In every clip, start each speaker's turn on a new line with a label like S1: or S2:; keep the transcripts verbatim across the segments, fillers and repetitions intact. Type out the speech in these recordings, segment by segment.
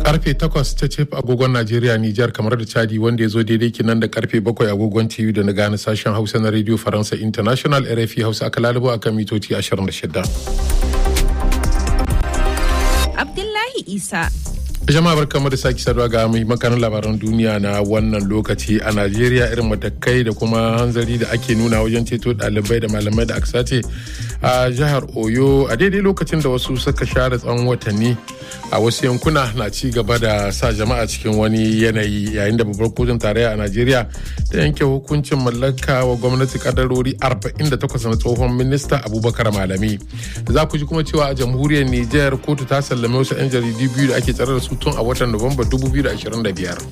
S1: Karfe takwas ta ce agogon Najeriya, Nijar, kamar da Chadi, wanda ya zo daidai kinan da karfe bakwai agogon T V da na gane sashen Hausa na Radio Faransa International R F I Hausa aka lalubo akan mitoci ashirin da shida.
S2: Abdullahi Isa.
S1: Jama'a barkamu da sake saduwa ga muhimman labaran duniya na wannan lokaci. A Najeriya, irin matakai da kuma hanzari da ake nuna wajen ceto ɗalibai da malamai da aka sace a jihar Oyo a daidai lokacin da wasu suka share tsawon watanni a wasu yankuna na ci gaba da sa jama'a cikin wani yanayi, yayin da babbar kotun tarayya a Najeriya ta yanke hukuncin mallaka wa gwamnati kadarori arba'in da takwas na tsohon minista Abubakar Malami. Za ku ji kuma cewa a jamhuriyar Nijar kotu ta sallame wasu 'yan jaridu biyu da ake tsare da su tun a watan Nuwamba dubu biyu da ashirin da biyar.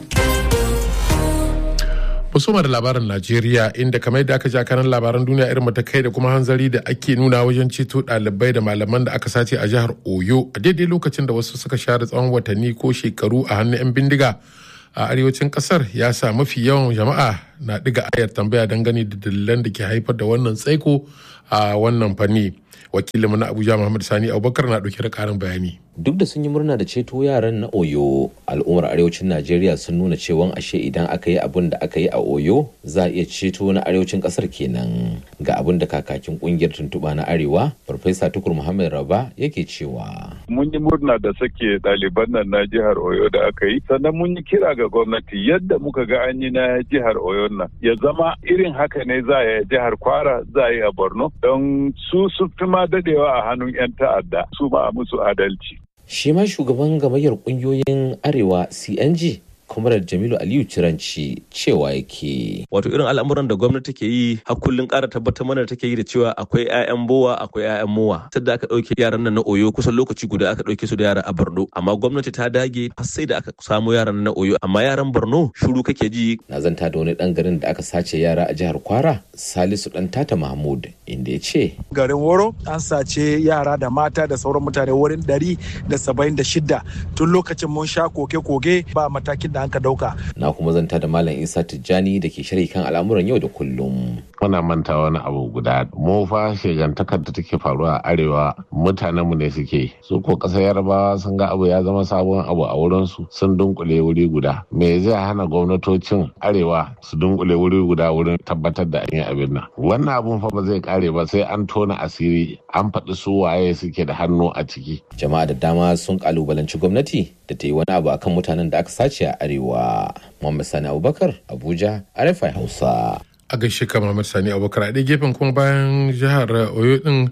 S1: Musoma da labarin Najeriya, inda kamar yadda aka ja kanan labaran duniya, irin matakai da kuma hanzari da ake nuna wajen ceto ɗalibai da malaman da aka sace a jihar Oyo a daidai lokacin da wasu suka share tsawon watanni ko shekaru a hannun 'yan bindiga a arewacin kasar, ya sa mafi yawan jama'a na ɗiga ayar tambaya dangane da dalilan da ke haifar da wannan tsaiko a wannan fanni. Wakilinmu na Abuja Muhammad Sani Abubakar na ɗauke da ƙarin bayani.
S3: Duk da sun yi murna da ceto yaran na Oyo, al'ummar arewacin Najeriya sun nuna cewa ashe idan aka yi abin da aka yi a Oyo za a iya ceto na arewacin kasar kenan. Ga abin da kakakin kungiyar tuntuɓa na Arewa, Farfesa Tukur Muhammad Raba, yake cewa.
S4: Mun yi murna da sake ɗaliban nan na jihar Oyo da aka yi, sannan mun yi kira ga gwamnati yadda muka ga an yi na jihar Oyo nan ya zama irin haka ne za a yi jihar Kwara, za a yi a Borno, don su su fi ma dadewa a hannun 'yan ta'adda, su ma a musu adalci.
S3: Shi ma shugaban gamayyar kungiyoyin Arewa C N G, Comrade Jamilu Aliyu Ciranci, cewa yake.
S5: Wato irin al'amuran da gwamnati ke yi har kullun ƙara tabbatar mana take yi da cewa akwai 'ya'yan bowa akwai 'ya'yan mowa. Sadda aka ɗauke yaran nan na Oyo kusan lokaci guda aka ɗauke su da yara a Borno, amma gwamnati ta dage har sai da aka samu yaran nan na Oyo, amma yaran Borno shiru kake ji.
S3: Na zanta da wani ɗan garin da aka sace yara a jihar Kwara, Salisu ɗan Tata Mahmud, inda ya ce.
S6: Garin Woro an sace yara da mata da sauran mutane wurin ɗari da saba'in da shida. Tun lokacin mun sha koke-koke ba matakin da an ka dauka.
S3: Na kuma zanta da Malam Isa Tijjani da ke sharhi kan al'amuran yau da kullum.
S7: Muna manta wani abu guda. Mu fa shegantakar da take faruwa a Arewa mutanenmu ne suke. Su ko ƙasar Yarbawa sun ga abu ya zama sabon abu a wurinsu, sun dunkule wuri guda. Me zai hana gwamnatocin Arewa su dunkule wuri guda wurin tabbatar da an yi abin nan? Wannan abun fa ba zai kare ba sai an tona asiri, an faɗi su waye suke da hannu a ciki.
S3: Jama'a da dama sun kalubalanci gwamnati da ta yi wani abu akan mutanen da aka sace a Arewa. Muhammad Sani Abubakar, Abuja, R F I Hausa.
S1: A gaishe ka Muhammad Sani Abubakar. A ɗaya gefen kuma bayan jihar Oyo din,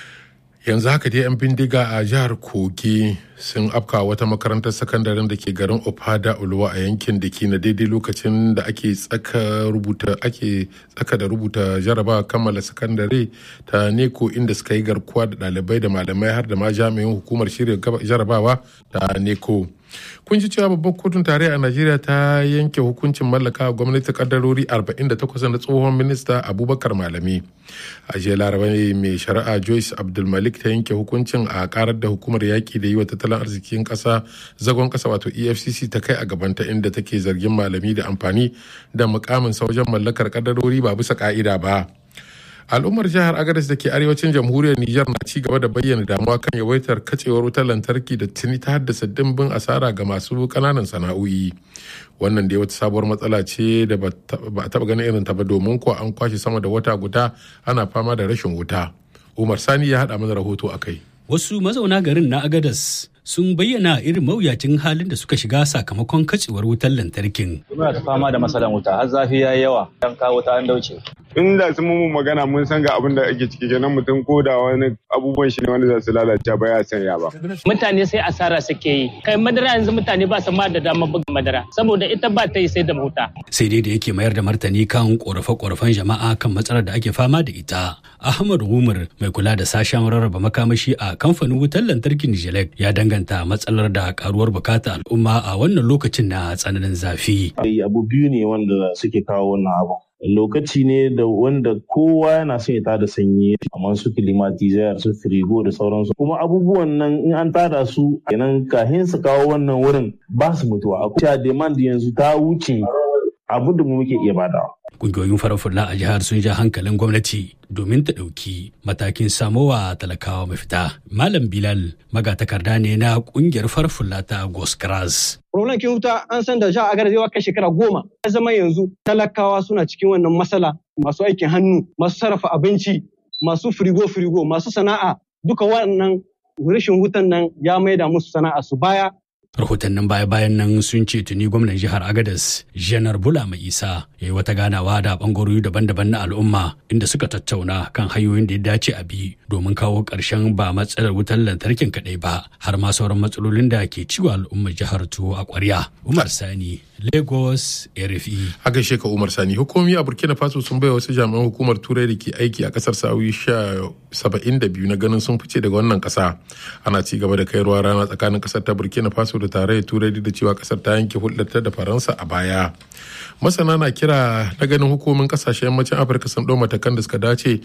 S1: yanzu haka dai 'yan bindiga a jihar Kogi sun afka wata makarantar sakandaren da ke garin Ofada Oluwa a yankin da ke na daidai lokacin da ake tsaka rubuta ake tsaka da rubuta jarabawa kammala sakandare ta neko, inda suka yi garkuwa da ɗalibai da malamai har da ma jami'in hukumar shirya jarabawa ta neko. Kun ji cewa babbar kotun tarayya a Najeriya ta yanke hukuncin mallaka gwamnati kaddarori arba'in da takwas na tsohon minista Abubakar Malami. A jiya Laraba mai shari'a Joyce Abdulmalik ta yanke hukuncin a karar da hukumar yaƙi da yi wa tattalin arzikin ƙasa zagon ƙasa wato E F C C ta kai a gabanta, inda take zargin Malami da amfani da mukamin sa wajen mallakar kaddarori ba bisa ka'ida ba. Al'ummar jihar Agadez da ke arewacin jamhuriyar Nijar na ci gaba da bayyana damuwa kan yawaitar kacewar wutar lantarki da tuni ta haddasa dimbin asara ga masu kananan sana'o'i. Wannan dai wata sabuwar matsala ce da ba a taba ganin irin ta ba, domin ko an kwashe sama da wata guda ana fama da rashin wuta. Umar Sani ya haɗa mana rahoto a kai.
S8: Wasu mazauna garin na Agadez sun bayyana irin mawuyacin halin da suka shiga sakamakon kacewar wutar lantarkin.
S9: Muna ta fama da matsalan wuta, har zafi ya yi yawa, an kawo ta an dauce.
S10: In da sun mu magana mun san ga abin da ake ciki, kenan mutum ko da wani abubuwan shi ne wanda za su lalace ba ya sanya ba.
S11: Mutane sai asara suke yi. Kai madara yanzu mutane ba su ma da dama buga madara saboda ita ba ta yi sai da wuta.
S8: Sai dai da yake mayar da martani kan korafe-korafen jama'a kan matsalar da ake fama da ita. Ahmad Umar, mai kula da sashen rarraba makamashi a kamfanin wutar lantarkin Nijelek, ya danganta matsalar da karuwar bukata al'umma a wannan lokacin na tsananin zafi.
S12: Abu biyu ne wanda suke kawo wannan abu. Lokaci ne da wanda kowa yana son ya tada sanyi, kamar su climatizer, su firigo da sauransu. Kuma abubuwan nan in an tada su kenan kahin su kawo wannan wurin ba su mutuwa. Akwai demand yanzu ta wuce abin da mu muke iya badawa.
S8: Ƙungiyoyin farar fulla a jihar sun ja hankalin gwamnati domin ta ɗauki matakin samowa talakawa mafita. Malam Bilal magatakarda ne na ƙungiyar farar fulla ta Goskras.
S13: Problem kin wuta an san da jihar Agadez zai kai shekara goma. Ya zama yanzu talakawa suna cikin wannan matsala, masu aikin hannu, masu sarrafa abinci, masu firigo-firigo, masu sana'a, duka waɗannan rashin wutan nan ya maida musu sana'a su baya.
S8: Rahotannin baya-bayan nan sun ce tuni gwamnan jihar Agadez, Janar Bulama Isa, ya yi wata ganawa da bangarori daban-daban na al'umma inda suka tattauna kan hanyoyin da ya dace a bi domin kawo ƙarshen ba matsalar wutar lantarkin kaɗai ba, har ma sauran matsalolin da ke ciwo al'ummar jihar tuwo a ƙwarya. Umar Sani, Lagos, R F I.
S1: A gaishe ka Umar Sani, hukumomi a Burkina Faso sun bai wasu jami'an hukumar Turai da ke aiki a kasar sa'o'i saba'in da biyu na ganin sun fice daga wannan kasa. Ana ci gaba da kai ruwa rana tsakanin kasar ta Burkina Faso da tarayyar Turai da cewa kasar ta yanke hulɗarta da Faransa a baya. Masana na kira na ganin hukumomin kasashen yammacin Afirka sun ɗau matakan da suka dace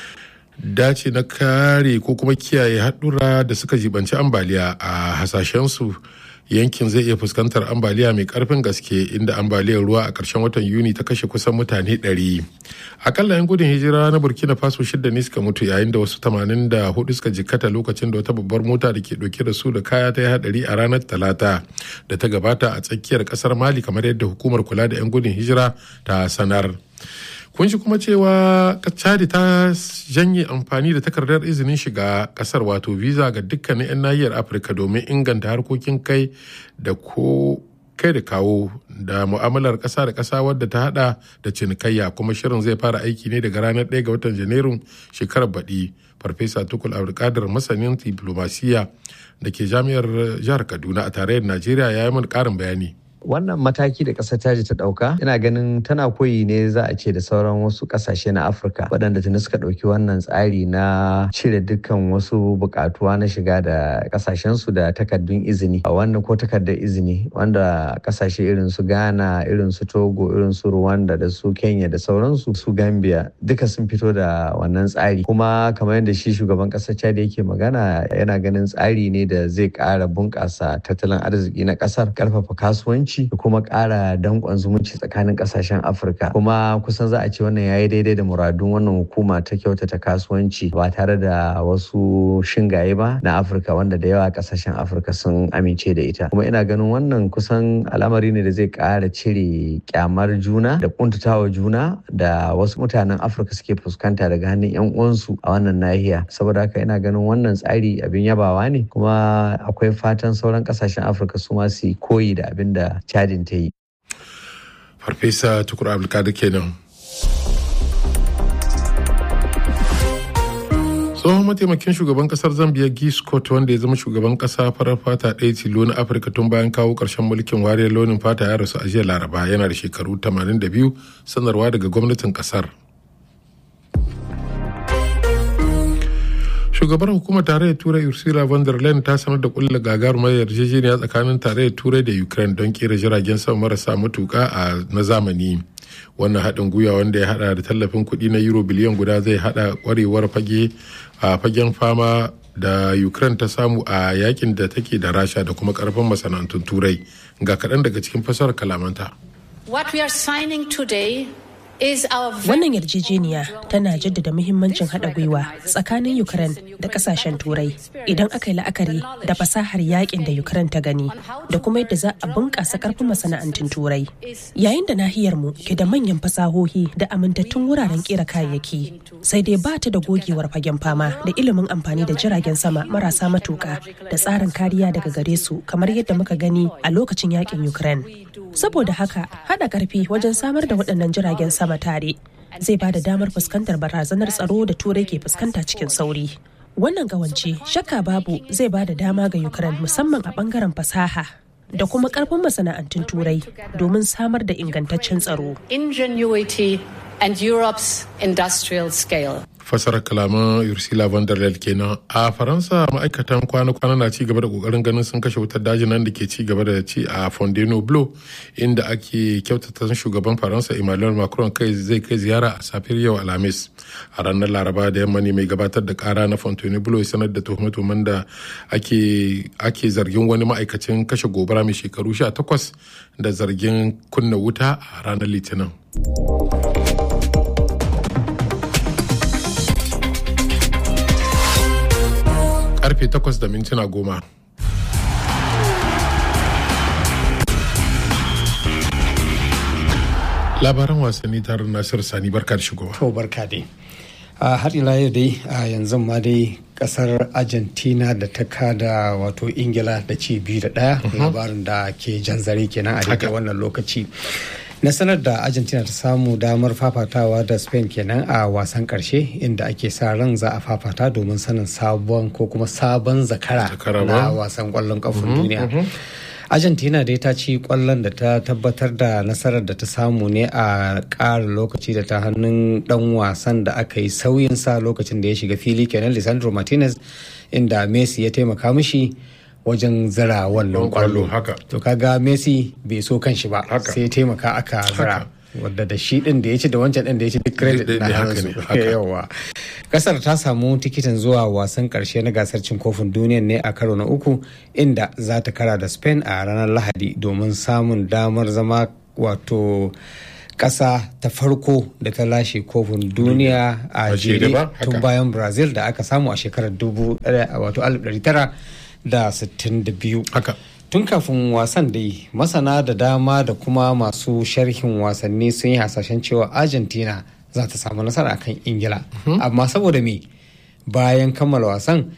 S1: dace na kare ko kuma kiyaye haɗura da suka jibanci ambaliya a hasashensu. Yankin zai iya fuskantar ambaliya mai karfin gaske inda ambaliyar ruwa a ƙarshen watan Yuni ta kashe kusan mutane ɗari. Akalla 'yan gudun hijira na Burkina Faso shida ne suka mutu yayin da wasu tamanin da hudu suka jikkata lokacin da wata babbar mota da ke ɗauke da su da kaya ta yi haɗari a ranar Talata da ta gabata a tsakiyar ƙasar Mali kamar yadda hukumar kula da 'yan gudun hijira ta sanar. Kun shi kuma cewa Chad ta janye amfani da takardar izinin shiga kasar wato visa ga dukkanin 'yan nahiyar Afirka domin inganta harkokin kai da ko kai da kawo da mu'amalar ƙasa da ƙasa wadda ta hada da cinikayya, kuma shirin zai fara aiki ne daga ranar ɗaya ga watan Janairun shekarar baɗi. Farfesa Tukul Abdulkadir masanin diplomasiya da ke jami'ar jihar Kaduna a tarayyar Najeriya ya yi mana ƙarin bayani.
S14: Wannan mataki da ƙasar Chad ta ɗauka ina ganin tana koyi ne za a ce da sauran wasu ƙasashe na Afirka waɗanda tuni suka ɗauki wannan tsari na cire dukkan wasu buƙatuwa na shiga da ƙasashensu da takardun izini a wannan ko takardar izini wanda ƙasashe irin su Ghana, irin su Togo, irin su Rwanda da su Kenya da sauransu su Gambia duka sun fito da wannan tsari, kuma kamar yadda shi shugaban ƙasar Chad yake magana yana ganin tsari ne da zai ƙara bunƙasa tattalin arziki na ƙasar, ƙarfafa kasuwanci da kuma ƙara danƙon zumunci tsakanin ƙasashen Afirka, kuma kusan za a ce wannan yayi daidai da muradun wannan hukuma ta kyautata kasuwanci ba tare da wasu shingaye ba na Afirka wanda da yawa ƙasashen Afirka sun amince da ita. Kuma ina ganin wannan kusan al'amari ne da zai ƙara cire kyamar juna da kuntatawa juna da wasu mutanen Afirka suke fuskanta daga hannun 'yan uwansu a wannan nahiya. Saboda haka ina ganin wannan tsari abin yabawa ne, kuma akwai fatan sauran ƙasashen Afirka su ma su koyi da abin da Chadin ta yi.
S1: Farfesa Tukur Abdulkadir kenan. Tsohon mataimakin shugaban kasar Zambia Guy Scott wanda ya zama shugaban kasa farar fata ɗaya tilo na Afirka tun bayan kawo ƙarshen mulkin wariyar launin fata ya rasu a jiya Laraba, yana da shekaru tamanin da biyu, sanarwa daga gwamnatin kasar. Shugabar hukumar tarayyar Turai Ursula von der Leyen ta sanar da kulla gagarumar yarjejeniya tsakanin tarayyar Turai da Ukraine don kera jiragen sama marasa matuka a na zamani. Wannan haɗin gwiwa wanda ya haɗa da tallafin kuɗi na euro biliyan guda zai haɗa ƙwarewar fage a fagen fama da Ukraine ta samu a yakin da take da Rasha da kuma ƙarfin masana'antun Turai. Ga kaɗan daga cikin fasarar kalamanta.
S15: What we are signing today
S16: Wannan yarjejeniya tana jaddada muhimmancin haɗa gwiwa tsakanin Ukraine da ƙasashen Turai idan aka yi la'akari da fasahar yakin da Ukraine ta gani da kuma yadda za a bunƙasa ƙarfin masana'antun Turai. Yayin da nahiyarmu ke da manyan fasahohi da amintattun wuraren ƙera kayayyaki, sai dai ba ta da gogewar fagen fama da ilimin amfani da jiragen sama marasa matuƙa da tsarin kariya daga gare su kamar yadda muka gani a lokacin yakin Ukraine. Saboda haka, haɗa ƙarfi wajen samar da waɗannan jiragen sama sama tare zai ba da damar fuskantar barazanar tsaro da Turai ke fuskanta cikin sauri. Wannan gawance shakka babu zai ba da dama ga Ukraine musamman a bangaren fasaha da kuma karfin masana'antun Turai domin samar da ingantaccen tsaro.
S15: Ingenuity and Europe's industrial scale.
S1: Fasarar kalaman Ursula von der Leyen kenan. A Faransa ma'aikatan kwana-kwana na ci gaba da kokarin ganin sun kashe wutar dajin nan da ke ci gaba da ci a Fontainebleau inda ake kyautata shugaban Faransa Emmanuel Macron kai zai kai ziyara a safiyar yau Alhamis. A ranar Laraba da yamma ne mai gabatar da kara na Fontainebleau sanar da tuhume-tuhumen da ake ake zargin wani ma'aikacin kashe gobara mai shekaru sha takwas da zargin kunna wuta a ranar Litinin. Karfe takwas da mintuna goma. Labaran wasanni tare da Nasiru Sani, barka da shigowa.
S17: To barka dai. A har ila yau dai a yanzu ma dai kasar Argentina da ta kada wato Ingila da ci biyu da ɗaya, labarin da ke jan zare kenan a daidai wannan lokaci. Nasarar da Argentina ta samu damar fafatawa da Spain kenan a wasan karshe inda ake sa ran za a fafata domin sanin sabon ko kuma sabon zakara na wasan kwallon kafin duniya. Argentina dai ta ci kwallon da ta tabbatar da nasarar da ta samu ne a ƙara lokaci da ta hannun dan wasan da aka yi sauyinsa lokacin da ya shiga fili kenan Lisandro Martinez, inda Messi ya taimaka mishi wajen zira wannan kwallo. To kaga Messi bai so kan shi ba sai ya taimaka aka zira, wadda da shi din da ya ci da wancan din da ya ci duk credit na hannunsu. Yawa. Kasar ta samu tikitin zuwa wasan karshe na gasar cin kofin duniya ne a karo na uku, inda za ta kara da Spain a ranar Lahadi domin samun damar zama wato kasa ta farko da ta lashe kofin duniya a jere tun bayan Brazil da aka samu a shekarar dubu wato alif ɗari tara da sittin da biyu. Tun kafin wasan dai masana da dama da kuma masu sharhin wasanni sun yi hasashen cewa Argentina za ta samu nasara akan Ingila. Amma saboda me bayan kammala wasan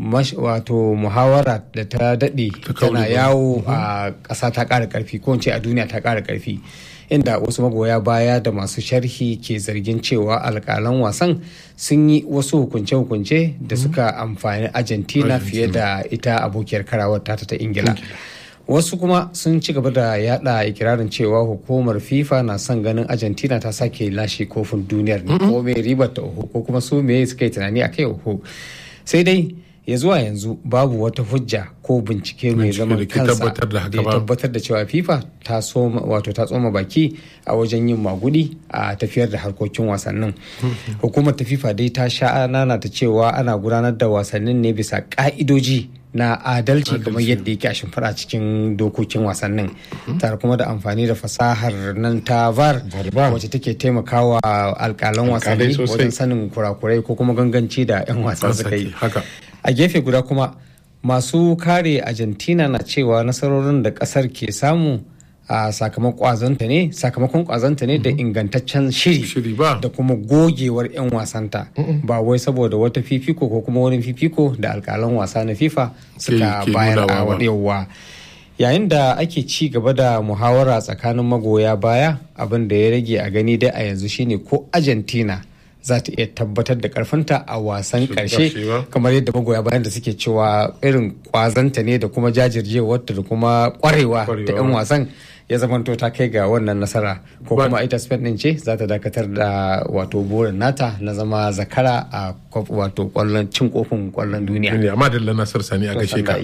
S17: wato muhawara da ta daɗe tana yawo a ƙasa ta ƙara ƙarfi ko ce a duniya ta ƙara ƙarfi, inda wasu magoya baya da masu sharhi ke zargin cewa alƙalan wasan sun yi wasu hukunce-hukunce da suka amfani Argentina fiye da ita abokiyar karawar tata ta Ingila. Wasu kuma sun ci gaba da yada ikirarin cewa hukumar FIFA na son ganin Argentina ta sake lashe kofin duniyar ne, ko mai ribar ta oho ko kuma su me suka yi tunani a kai oho. Sai dai ya zuwa yanzu babu wata hujja ko bincike mai zaman kansa da ya tabbatar da cewa FIFA ta soma wato ta tsoma baki a wajen yin magudi a tafiyar da harkokin wasannin. Hukumar ta FIFA dai ta sha nana ta cewa ana gudanar da wasannin ne bisa ka'idoji na adalci kamar yadda yake a shimfiɗa cikin dokokin wasannin, tare kuma da amfani da fasahar nan ta V A R wacce take taimakawa alƙalan wasanni wajen sanin kurakurai ko kuma ganganci da 'yan wasan suka yi. A gefe guda kuma masu kare Argentina na cewa nasarorin da kasar ke samu a sakamakon kwazonta ne sakamakon kwazonta ne da ingantaccen shiri da kuma gogewar 'yan wasanta, ba wai saboda wata fifiko ko kuma wani fifiko da alkalan wasa na FIFA suka bayar a wadewa. Yayin da ake ci gaba da muhawara tsakanin magoya baya, abin da ya rage a gani dai a yanzu shine ko Argentina za ta iya tabbatar da karfinta a wasan karshe, kamar yadda magoya bayan da suke cewa irin kwazanta ne da kuma jajirjewarta da kuma kwarewa da 'yan wasan ya zamanto ta kai ga wannan nasara, ko kuma ita Spain din ce za ta dakatar da wato burin nata na zama zakara a wato kwallon cin kofin kwallon duniya.
S1: Amma da Nasir Sani a gaishe ka.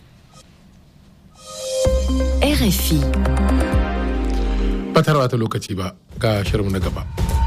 S18: R F I.
S1: Batarwa ta lokaci ba, ga shirin na gaba.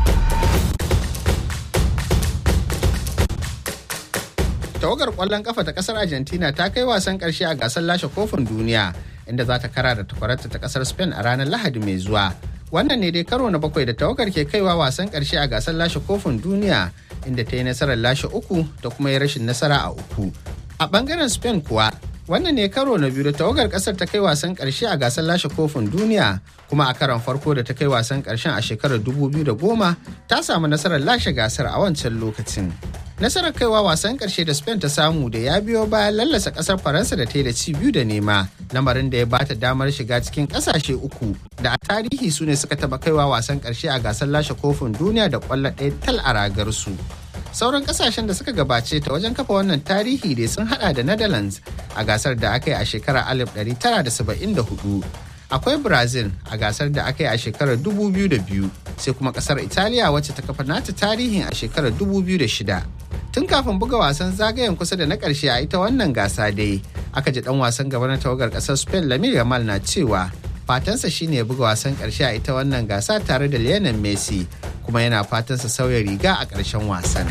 S19: Tawagar kwallon kafa ta kasar Argentina ta kai wasan karshe a gasar lashe kofin duniya, inda za ta kara da takwararta ta kasar Spain a ranar Lahadi mai zuwa. Wannan ne dai karo na bakwai da tawagar ke kaiwa wasan karshe a gasar lashe kofin duniya, inda ta yi nasarar lashe uku da kuma yi rashin nasara a uku. A bangaren Spain kuwa, wannan ne karo na biyu da tawagar kasar ta kai wasan karshe a gasar lashe kofin duniya, kuma a karon farko da ta kai wasan karshen a shekarar dubu biyu da goma ta samu nasarar lashe gasar a wancan lokacin. Nasarar kaiwa wasan karshe da Spain ta samu da ya biyo bayan lallasa kasar Faransa da ta yi da ci biyu da nema, lamarin da ya bata damar shiga cikin kasashe uku da a tarihi su ne suka taba kaiwa wasan karshe a gasar lashe kofin duniya da kwallo ɗaya tal a ragarsu. Sauran kasashen da suka gabace ta wajen kafa wannan tarihi dai sun hada da Netherlands a gasar da aka yi a shekarar alif ɗari tara da saba'in da hudu. akwai Brazil a gasar da aka yi a shekarar dubu biyu da biyu, sai kuma kasar Italiya wacce ta kafa nata tarihin a shekarar dubu biyu da shida. Tun kafin buga wasan zagayen kusa da na ƙarshe a ita wannan gasa dai, aka ji dan wasan gaba na tawagar kasar Spain Lamine Yamal na cewa fatansa shine ya buga wasan ƙarshe a ita wannan gasa tare da Lionel Messi, kuma yana fatansa sauya riga a ƙarshen wasan.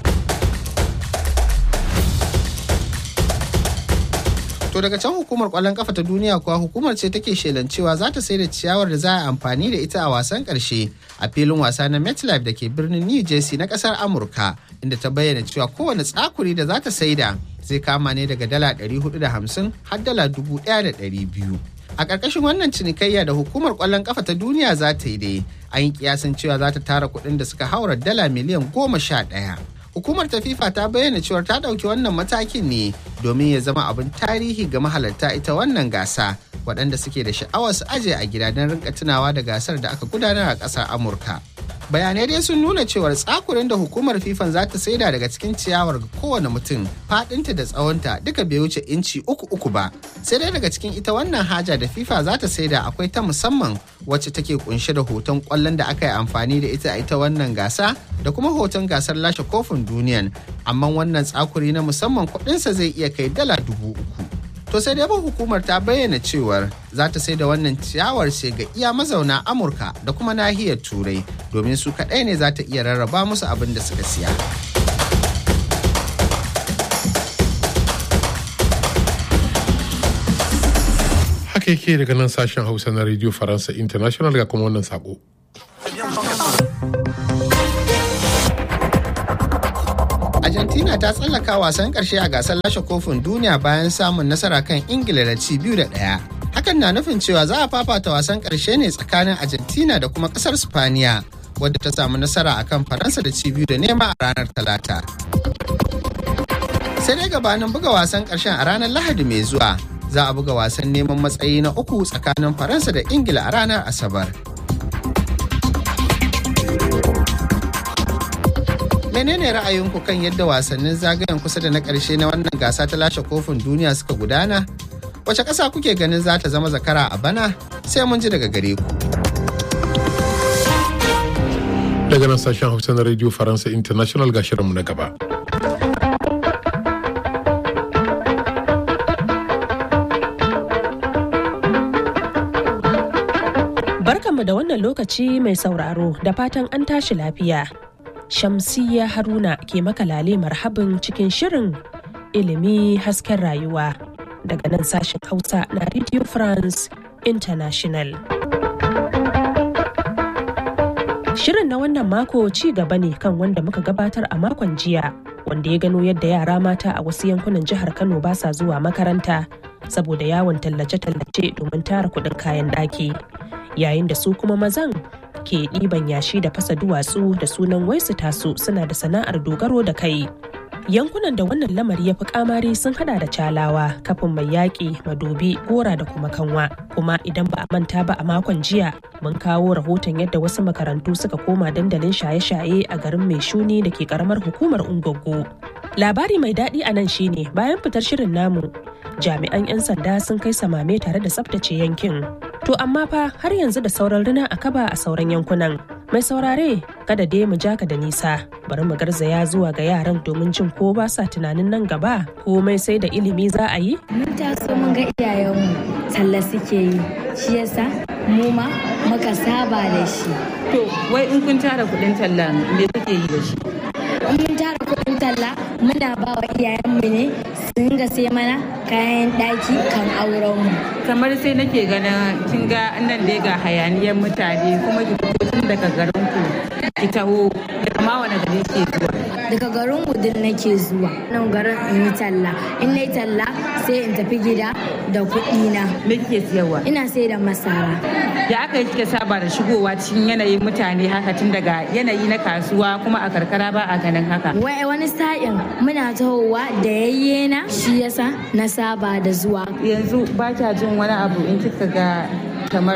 S19: To daga can hukumar kwallon kafa ta duniya kuwa hukumar ce take shelan cewa za ta sai da ciyawar da za a amfani da ita a wasan karshe a filin wasa na MetLife da ke birnin New Jersey na kasar Amurka, inda ta bayyana cewa kowane tsakuri da za ta saida zai kama ne daga dala ɗari hudu da hamsin har dala dubu ɗaya da ɗari biyu. A ƙarƙashin wannan cinikayya da hukumar kwallon kafa ta duniya za ta yi dai, an yi kiyasin cewa za ta tara kuɗin da suka haura dala miliyan goma sha ɗaya. Hukumar ta FIFA ta bayyana cewa ta ɗauki wannan matakin ne domin ya zama abin tarihi ga mahalarta ita wannan gasa waɗanda suke da sha'awar su aje a gida don rinka tunawa da gasar da aka gudanar a ƙasar Amurka. Bayanai dai sun nuna cewar tsakurin da hukumar FIFA za ta saida daga cikin ciyawar ga kowane mutum faɗinta da tsawonta duka bai wuce inci uku uku ba. Sai dai daga cikin ita wannan haja da FIFA za ta saida akwai ta musamman wacce take kunshe da hoton kwallon da aka yi amfani da ita a ita wannan gasa da kuma hoton gasar lashe kofin duniyan, amma wannan tsakuri na musamman kuɗinsa zai iya kai dala dubu uku. To sai dai hukumar ta bayyana cewar za ta sai da wannan ciyawar ce ga iya mazauna Amurka da kuma nahiyar Turai domin su kaɗai ne za ta iya rarraba musu abin da suka siya.
S1: Haka yake daga nan sashen Hausa na Radio Faransa International ga kuma wannan sako.
S19: Argentina ta tsallaka wasan ƙarshe a gasar lashe kofin duniya bayan samun nasara kan Ingila da ci biyu da ɗaya. Hakan na nufin cewa za a fafata wasan ƙarshe ne tsakanin Argentina da kuma ƙasar Spaniya, wadda ta samu nasara akan Faransa da ci biyu da nema a ranar Talata. Sai dai gabanin buga wasan ƙarshen a ranar Lahadi mai zuwa, za a buga wasan neman matsayi na uku tsakanin Faransa da Ingila a ranar Asabar. Menene ra'ayinku kan yadda wasannin zagayen kusa da na ƙarshe na wannan gasa ta lashe kofin duniya suka gudana? Wace ƙasa kuke ganin za ta zama zakara a bana? Sai mun ji daga gare ku.
S1: Daga nan sashen Hausa na Radio Faransa International ga shirinmu na gaba.
S16: Barkanmu da wannan lokaci mai sauraro da fatan an tashi lafiya. Shamsiyya Haruna ke makalale marhabin cikin shirin ilimi hasken rayuwa daga nan sashen Hausa na Radio France International. Shirin na wannan mako ci gaba ne kan wanda muka gabatar a makon jiya, wanda ya gano yadda yara mata a wasu yankunan jihar Kano ba sa zuwa makaranta saboda yawon tallace-tallace domin tara kuɗin kayan ɗaki, yayin da su kuma mazan ke ɗiban yashi da fasa duwatsu da sunan wai su taso suna da sana'ar dogaro da kai. Yankunan da wannan lamari ya fi kamari sun hada da Calawa, Kafin Mai Yaƙi, Madobi, Gora da kuma Kanwa. Kuma idan ba a manta ba a makon jiya mun kawo rahoton yadda wasu makarantu suka koma dandalin shaye-shaye a garin Mai Shuni da ke karamar hukumar Ungwaggo. Labari mai daɗi a nan shine bayan fitar shirin namu, jami'an 'yan sanda sun kai samame tare da tsaftace yankin. To amma fa har yanzu da sauran rina a kaba a sauran yankunan. Mai saurare kada dai mu jaka da nisa, bari mu garzaya zuwa ga yaran domin jin ko ba sa tunanin nan gaba komai sai da ilimi za a yi?
S20: Mun taso mun ga iyayenmu talla suke yi, shi yasa mu ma muka saba da shi.
S2: To wai in kun tara kuɗin talla me kuke yi da shi?
S20: In mun tara kuɗin talla muna ba wa iyayenmu ne su dinga sai mana kayan ɗaki kan aurenmu.
S2: Kamar sai nake ganin kin ga nan dai ga hayaniyar mutane kuma ki fito tun daga garin ku ki taho daga ma wani gari ke zuwa.
S20: Daga garin Wudil nake zuwa nan garin in yi talla, in na yi talla sai in tafi gida da kuɗi na.
S2: Me kike siyarwa?
S20: Ina sai da masara.
S2: Da aka yi kike saba da shigowa cikin yanayin mutane haka tun daga yanayi na kasuwa kuma a karkara ba a ganin haka.
S20: Wai wani sa'in muna tahowa da yayyena shi yasa na saba da zuwa.
S2: Yanzu ba kya jin wani abu in kika ga kamar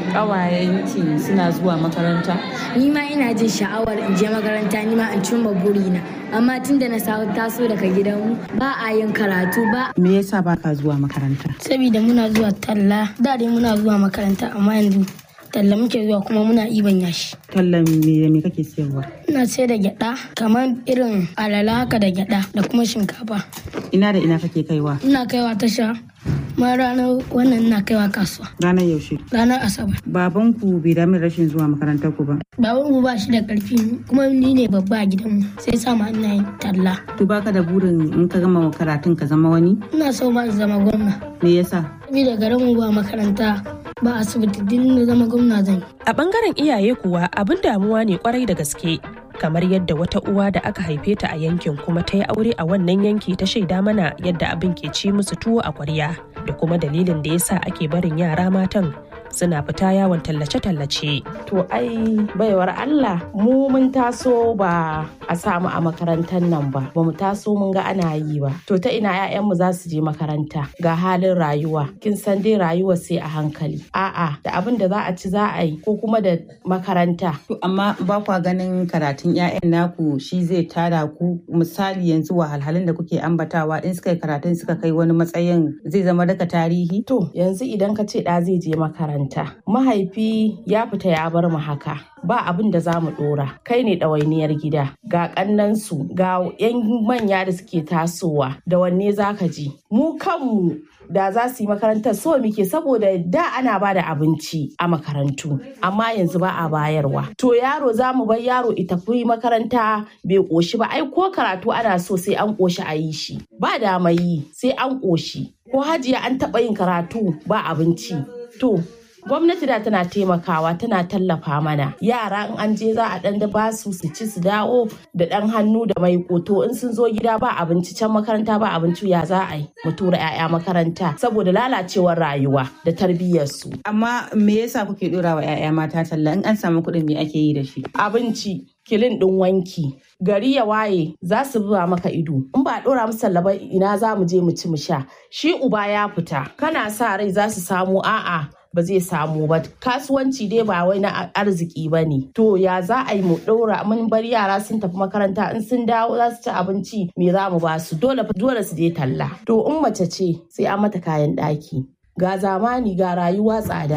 S2: ƙawayenki suna zuwa makaranta?
S20: Ni ma ina jin sha'awar in je makaranta ni ma in cimma burina. Amma tun da na taso daga gidanmu ba a yin karatu ba.
S2: Me yasa ba ka zuwa makaranta?
S20: Saboda muna zuwa talla. Da dai muna zuwa makaranta amma yanzu talla muke zuwa kuma muna iban yashi.
S2: Tallan me me kake siyarwa?
S20: Ina sai da gyada kamar irin alala haka da gyada da kuma shinkafa.
S2: Ina da ina kake kaiwa?
S20: Ina kaiwa tasha. Ma ranar wannan na kaiwa kasuwa.
S2: Ranar yaushe?
S20: Ranar Asabar.
S2: Babanku bai damu rashin zuwa makarantar ku ba?
S20: Babanmu ba shi da karfi kuma ni ne babba a gidanmu sai sa ma ina yin talla.
S2: To baka da burin in ka gama karatun ka zama wani?
S20: Ina so ba zama gwamna.
S2: Me yasa?
S20: Saboda garinmu ba makaranta ba asibiti din na zama gwamna zan yi.
S16: A bangaren iyaye kuwa abin damuwa ne kwarai da gaske. Kamar yadda wata uwa da aka haife ta a yankin kuma ta yi aure a wannan yanki ta shaida mana yadda abin ke ci musu tuwo a kwarya da kuma dalilin da yasa ake barin yara matan suna fita yawon tallace-tallace.
S21: To ai baiwar Allah mu mun taso ba a samu a makarantar nan ba, ba mu taso mun ga ana yi ba. To ta ina 'ya'yanmu za su je makaranta ga halin rayuwa. Kin san dai rayuwa sai a hankali. A'a da abin da za a ci za a yi ko kuma da makaranta.
S2: To amma ba kwa ganin karatun 'ya'yan naku shi zai tada ku misali yanzu wahalhalun da kuke ambatawa in suka yi karatun suka kai wani matsayin zai zama daga tarihi?
S21: To yanzu idan ka ce ɗa zai je makaranta mahaifi ya fita ya bar mu haka ba abin da za mu dora kai ne ɗawainiyar gida ga ƙannansu ga yan manya da suke tasowa da wanne za ka ji mu kanmu da za su yi makarantar so muke saboda da ana ba da abinci a makarantu amma yanzu ba a bayarwa to yaro za mu bar yaro ita fi makaranta bai ƙoshi ba ai ko karatu ana so sai an ƙoshi a yi shi ba dama yi sai an ƙoshi ko hajiya an taɓa yin karatu ba abinci to gwamnati da tana taimakawa tana tallafa mana yara in an je za a dan da basu su ci su dawo da dan hannu da mai koto in sun zo gida ba abinci can makaranta ba abinci ya za a yi mu tura 'ya'ya makaranta saboda lalacewar rayuwa da tarbiyyar su.
S2: Amma me yasa kuke dora wa 'ya'ya mata talla in an samu kuɗin me ake yi da shi?
S21: Abinci kilin ɗin wanki gari ya waye za su zuba maka ido in ba ɗora musu talla ina za mu je mu ci mu sha shi uba ya fita kana sa rai za su samu a'a ba zai samu ba kasuwanci dai ba wai na arziki ba ne to ya za a yi mu ɗora mun bar yara sun tafi makaranta in sun dawo za su ci abinci me za mu ba su dole dole su je talla to in mace ce sai an mata kayan ɗaki ga zamani ga rayuwa tsada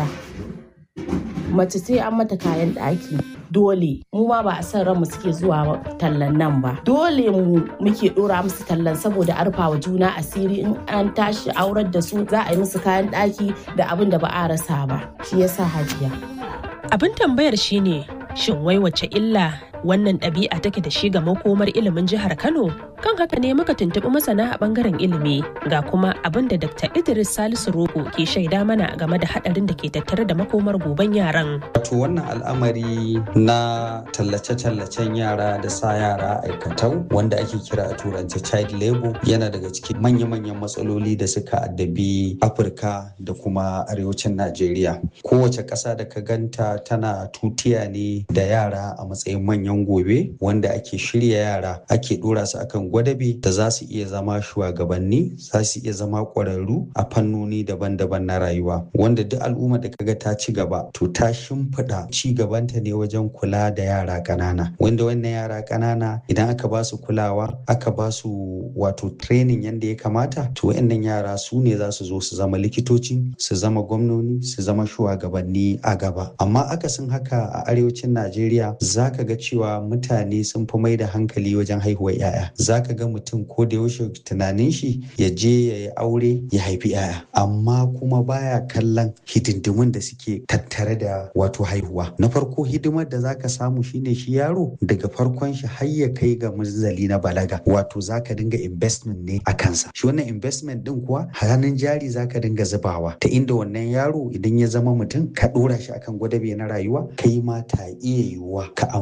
S21: mace sai an mata kayan ɗaki dole mu ma ba a san ranmu suke zuwa tallan nan ba dole mu muke dora musu tallan saboda arfawa juna asiri in an tashi aurar da su za a yi musu kayan ɗaki da abin da ba a rasa ba shi yasa hajiya
S16: abin tambayar shine shin wai wace illa wannan ɗabi'a take da shi ga makomar ilimin jihar Kano? Kan haka ne muka tuntuɓi masana a ɓangaren ilimi ga kuma abin da Dakta Idris Salisu Rogo ke shaida mana game da haɗarin da ke tattare da makomar goben yaran.
S22: Wato wannan al'amari na tallace-tallacen yara da sa yara aikatau wanda ake kira a turance child labor yana daga cikin manya-manyan matsaloli da suka addabi Afirka da kuma arewacin Najeriya. Kowace ƙasa da ka ganta tana tutiya ne da yara a matsayin manyan gobe wanda ake shirya yara ake dora su akan gwadabe da za su iya zama shugabanni za su iya zama ƙwararru a fannoni daban-daban na rayuwa wanda duk al'umma da kaga ta ci gaba to ta shimfiɗa ci gabanta ne wajen kula da yara ƙanana wanda wannan yara ƙanana idan aka ba su kulawa aka ba su wato training yanda ya kamata to wayannan yara su ne za su zo su zama likitoci su zama gwamnoni su zama shugabanni a gaba amma akasin haka a arewacin Najeriya zaka ga cewa mutane sun fi mai da hankali wajen haihuwar 'ya'ya zaka ga mutum ko da yaushe tunanin shi ya je ya yi aure ya haifi 'ya'ya amma kuma baya kallon hidindimun da suke tattare da wato haihuwa na farko hidimar da zaka samu shine shi yaro daga farkon shi har ya kai ga munzali na balaga wato zaka dinga investment ne a kansa shi wannan investment din kuwa hannun jari zaka dinga zubawa ta inda wannan yaro idan ya zama mutum ka dora shi akan gwadabe na rayuwa kai ma ta iya yiwuwa ka amfana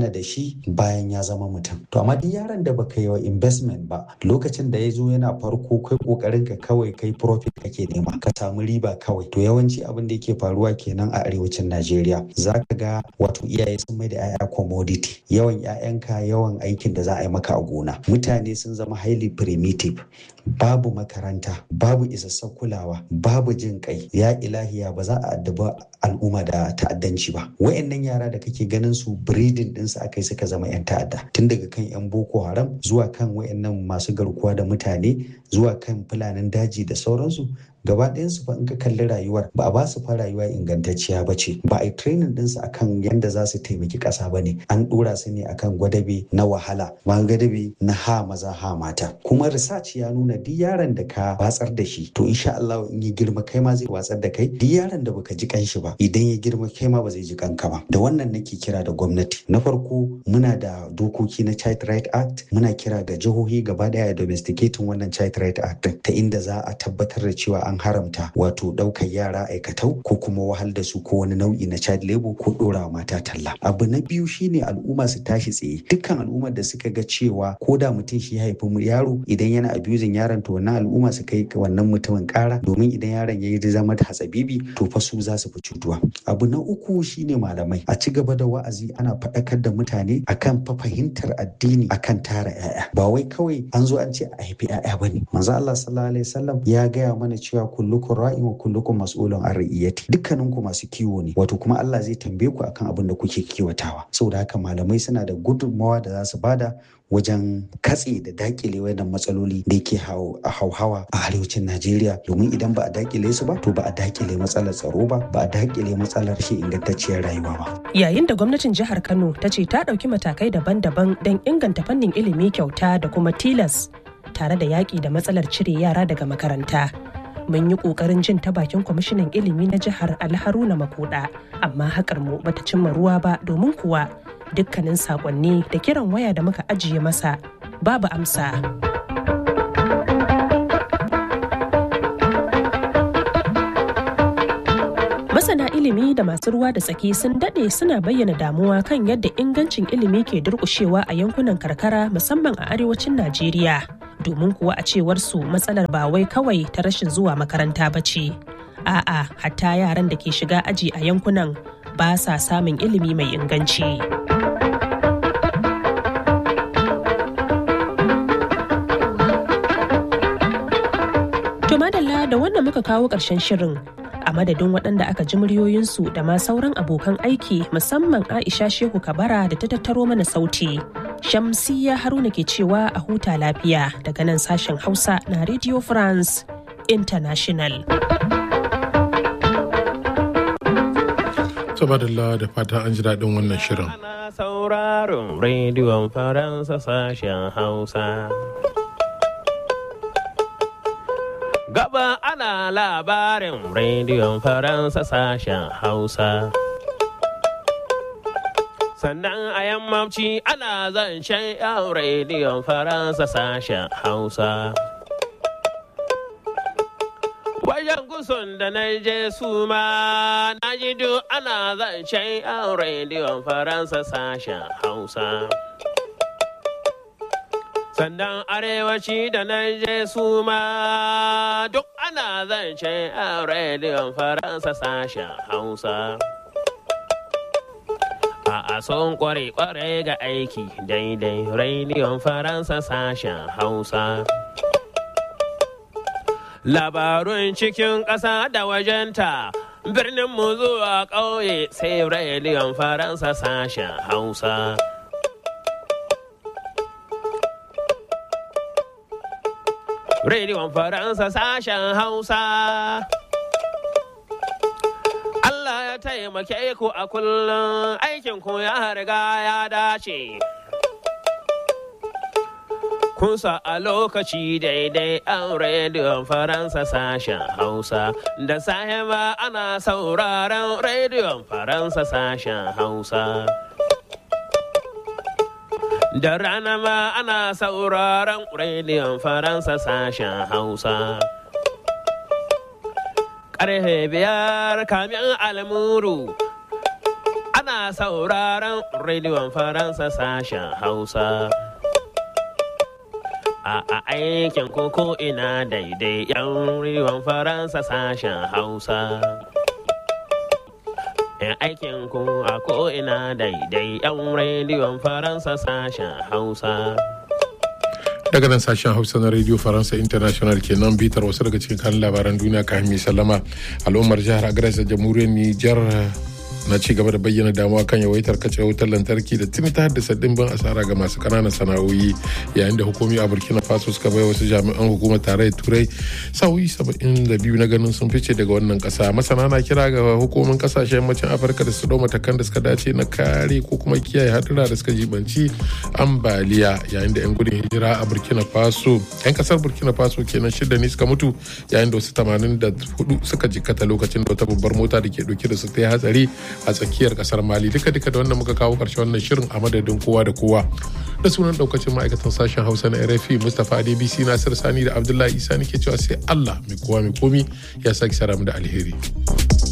S22: amfana da shi bayan ya zama mutum. To amma duk yaron da baka yi wa investment ba lokacin da ya zo yana farko kai kokarin ka kawai kai profit kake nema ka samu riba kawai. To yawanci abin da yake faruwa kenan a arewacin Najeriya. Zaka ga wato iyaye sun mai da 'ya'ya commodity. Yawan 'ya'yanka yawan aikin da za a yi maka a gona. Mutane sun zama highly primitive. Babu makaranta, babu isassun kulawa, babu jin kai. Ya ilahiya ba za a addaba al'umma da ta'addanci ba. Wayannan yara da kake ganin su breeding ɗinsu aka yi suka zama 'yan ta'adda. Tun daga kan 'yan Boko Haram zuwa kan wayannan masu garkuwa da mutane zuwa kan fulanin daji da sauransu. Gaba ɗayansu fa in ka kalli rayuwar ba a ba su fa rayuwa ingantacciya ba ce. Ba a yi training ɗinsu akan yadda za su taimaki ƙasa ba ne. An ɗora su ne akan gwadabe na wahala, ma gwadabe na ha maza ha mata. Kuma research ya nuna duk yaron da ka watsar da shi to insha Allah in ya girma kai ma zai watsar da kai. Duk yaron da baka ji kanshi ba idan ya girma kai ma ba zai ji kanka ba. Da wannan nake kira da gwamnati. Na farko muna da dokoki na Child Right Act, muna kira ga jihohi gaba ɗaya domesticating wannan Child Right Act ta inda za a tabbatar da cewa an haramta wato ɗaukar yara aikatau ko kuma wahal da su ko wani nau'i na child labor ko ɗora mata talla. Abu na biyu shine al'umma su tashi tsaye. Dukkan al'ummar da suka ga cewa ko da mutum shi haifi yaro idan yana abusing yaron to wannan al'umma su kai wannan mutumin ƙara domin idan yaron ya yi zama da hatsabibi to fa su za su fi cutuwa. Abu na uku shine malamai a ci gaba da wa'azi ana faɗakar da mutane akan fa fahimtar addini akan tara 'ya'ya. Ba wai kawai an zo an ce a haifi 'ya'ya bane. Manzo Allah sallallahu alaihi wasallam ya gaya mana cewa kullukum ra'in wa kullukum mas'ulun an ra'iyati. Dukkaninku masu kiwo ne wato kuma Allah zai tambaye ku akan abin da kuke kiwatawa. Saboda haka malamai suna da gudunmawa da za su bada wajen katse da dakile wannan matsaloli da yake hauhawa a arewacin Najeriya domin idan ba a dakile su ba to ba a dakile matsalar tsaro ba ba a dakile matsalar shi ingantacciyar rayuwa ba.
S16: Yayin da gwamnatin jihar Kano ta ce ta ɗauki matakai daban-daban don inganta fannin ilimi kyauta da kuma tilas tare da yaƙi da matsalar cire yara daga makaranta. Mun yi ƙoƙarin jin ta bakin kwamishinan ilimi na jihar Alharuna Makoda, amma haƙar mu bata cimma ruwa ba domin kuwa dukkanin saƙonni da kiran waya da muka ajiye masa babu amsa. Masana ilimi da masu ruwa da tsaki sun daɗe suna bayyana damuwa kan yadda ingancin ilimi ke durƙushewa a yankunan karkara musamman a arewacin Najeriya. Domin kuwa a cewar su matsalar ba wai kawai ta rashin zuwa makaranta ba ce. A'a, hatta yaran da ke shiga aji a yankunan ba sa samun ilimi mai inganci. To madalla da wannan muka kawo ƙarshen shirin. A madadin waɗanda aka ji muryoyinsu da ma sauran abokan aiki musamman Aisha Shehu Kabara da ta tattaro mana sauti. Shamsiyya Haruna ke cewa a huta lafiya daga nan sashen Hausa na Radio France International.
S1: Sabadalla da fata an ji daɗin wannan shirin.
S4: Ana sauraron rediyon Faransa sashen Hausa. Gaba ana labarin rediyon Faransa sashen Hausa. Sannan a yammaci ana zancen yan rediyon Faransa sashen Hausa. Wajen gusun da na je su ma na ji duk ana zancen yan rediyon Faransa sashen Hausa. Sannan arewaci da na je su ma duk ana zancen yan rediyon Faransa sashen Hausa. A son kware-kware ga aiki daidai rediyon Faransa sashen Hausa. Labarun cikin ƙasa da wajenta birnin mu zuwa ƙauye sai rediyon Faransa sashen Hausa. Rediyon Faransa sashen Hausa. Allah ya taimake ku a kullum aikin ku ya riga ya dace. Kunsa a lokaci daidai an rediyon Faransa sashen Hausa. Da sahiba ana sauraron rediyon Faransa sashen Hausa. Da rana ma ana sauraron rediyon Faransa sashen Hausa. Ƙarfe biyar kamin almuru ana ana sauraron rediyon Faransa sashen Hausa. A aikin koko ina daidai yan rediyon Faransa sashen Hausa. Yan aikin ku a ko ina daidai yan rediyon Faransa sashen Hausa.
S1: Daga nan sashen Hausa na Radio Faransa International kenan bitar wasu daga cikin kan labaran duniya kan mai sallama. Al'ummar jihar Agadez da jamhuriyar Nijar na ci gaba da bayyana damuwa kan yawaitar kace wutar lantarki da tuni ta haddasa dimbin asara ga masu kananan sana'o'i, yayin da hukumi a Burkina Faso suka bai wasu jami'an hukumar tarayyar Turai sa'o'i saba'in da biyu na ganin sun fice daga wannan kasa. Masana na kira ga hukumomin kasashen yammacin Afirka da su dau matakan da suka dace na kare ko kuma kiyaye hadura da suka jibanci ambaliya, yayin da 'yan gudun hijira a Burkina Faso 'yan kasar Burkina Faso kenan shida ne suka mutu, yayin da wasu tamanin da hudu suka jikkata lokacin da wata babbar mota da ke dauke da su ta yi hatsari a tsakiyar kasar Mali. Duka duka da wannan muka kawo karshen wannan shirin a madadin kowa da kowa da sunan daukacin ma'aikatan sashen Hausa na R F I, Mustapha Adebisi, Nasir Sani da Abdullahi Isa ne ke cewa sai Allah mai kowa mai komi ya saki sara mu da alheri.